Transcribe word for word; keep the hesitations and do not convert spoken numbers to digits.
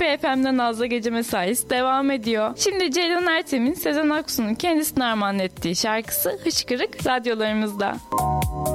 Happy F M'den Nazlı Gece Mesaisi devam ediyor. Şimdi Ceylan Ertem'in Sezen Aksu'nun kendisine armağan ettiği şarkısı Hıçkırık radyolarımızda.